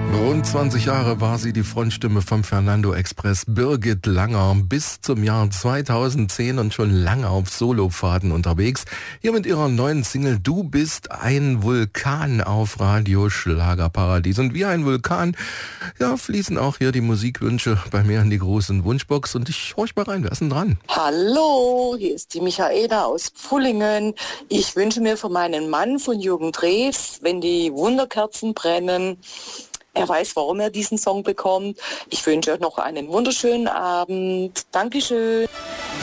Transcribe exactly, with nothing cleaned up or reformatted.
Rund zwanzig Jahre war sie die Frontstimme vom Fernando Express, Birgit Langer, bis zum Jahr zweitausendzehn und schon lange auf Solopfaden unterwegs. Hier mit ihrer neuen Single Du bist ein Vulkan auf Radio Schlagerparadies. Und wie ein Vulkan, ja, fließen auch hier die Musikwünsche bei mir in die großen Wunschbox. Und ich horch mal rein, wer ist denn dran? Hallo, hier ist die Michaela aus Pfullingen. Ich wünsche mir für meinen Mann von Jürgen Drews, wenn die Wunderkerzen brennen. Er weiß, warum er diesen Song bekommt. Ich wünsche euch noch einen wunderschönen Abend. Dankeschön.